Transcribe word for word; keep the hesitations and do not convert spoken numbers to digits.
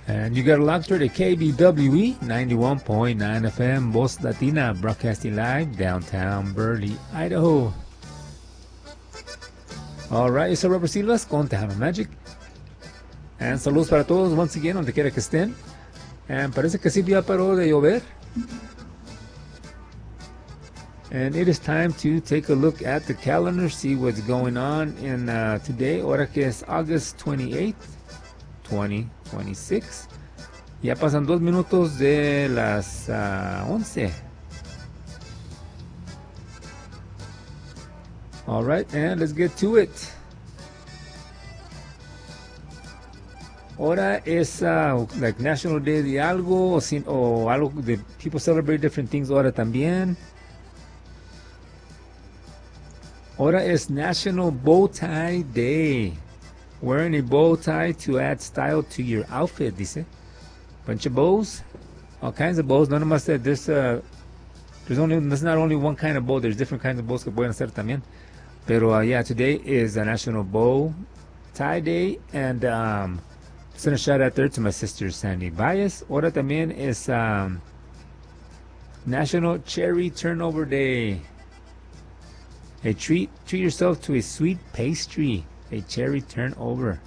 And you got a locked to K B W E ninety-one point nine F M, Voz Latina, broadcasting live downtown Burley, Idaho. Alright, soy Robert Silvas con Tejano Magic. And saludos para todos once again, donde quiera que estén. And parece que sí ya paró de llover. And it is time to take a look at the calendar, see what's going on in uh, today. Ahora que es August twenty-eighth, twenty twenty-six. Ya pasan dos minutos de las uh, once. All right, and let's get to it. Ahora es uh, like National Day de algo o, sin, o algo de people celebrate different things ahora también. Ahora es National Bow Tie Day. Wearing a bow tie to add style to your outfit, dice. Bunch of bows, all kinds of bows. None of us said there's uh, there's only there's not only one kind of bow. There's different kinds of bows que pueden hacer también. Pero uh, yeah, today is a National Bow Tie Day, and um, send a shout out there to my sister Sandy Baez. Ahora también es um, National Cherry Turnover Day. A treat treat yourself to a sweet pastry, a cherry turnover.